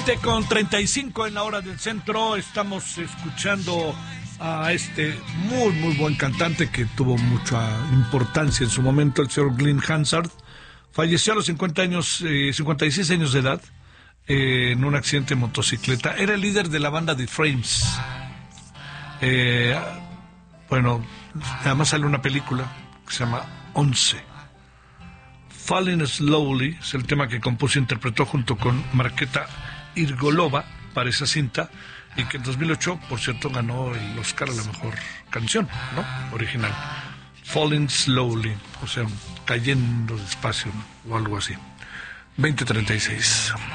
Con 35 en la hora del centro, estamos escuchando a este muy buen cantante que tuvo mucha importancia en su momento, el señor Glenn Hansard. Falleció a los 56 años de edad en un accidente de motocicleta. Era el líder de la banda The Frames. Bueno, además sale una película que se llama 11. Falling Slowly es el tema que compuso e interpretó junto con Markéta Irgolova para esa cinta, y que en 2008, por cierto, ganó el Oscar a la mejor canción, ¿no? Original. Falling Slowly, o sea, cayendo despacio, ¿no? O algo así. 20:36.